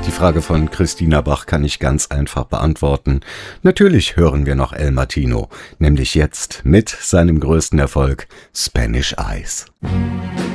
Die Frage von Christina Bach kann ich ganz einfach beantworten. Natürlich hören wir noch El Martino, nämlich jetzt mit seinem größten Erfolg Spanish Eyes.